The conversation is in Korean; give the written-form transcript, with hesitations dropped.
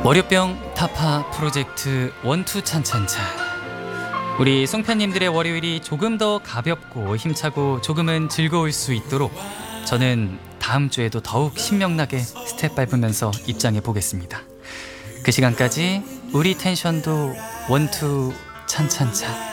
월요병 타파 프로젝트 원투 찬찬차. 우리 송편님들의 월요일이 조금 더 가볍고 힘차고 조금은 즐거울 수 있도록 저는 다음 주에도 더욱 신명나게 스텝 밟으면서 입장해 보겠습니다. 그 시간까지 우리 텐션도 원투 찬찬차.